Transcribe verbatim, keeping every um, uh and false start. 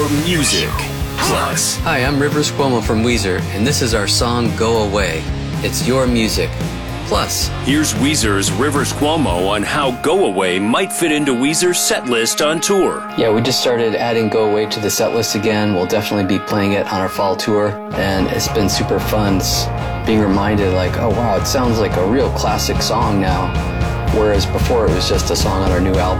your music. Plus. Hi, I'm Rivers Cuomo from Weezer, and this is our song Go Away. It's your music. Plus. Here's Weezer's Rivers Cuomo on how Go Away might fit into Weezer's set list on tour. Yeah, we just started adding Go Away to the set list again. We'll definitely be playing it on our fall tour, and it's been super fun being reminded, like, oh wow, it sounds like a real classic song now, whereas before it was just a song on our new album.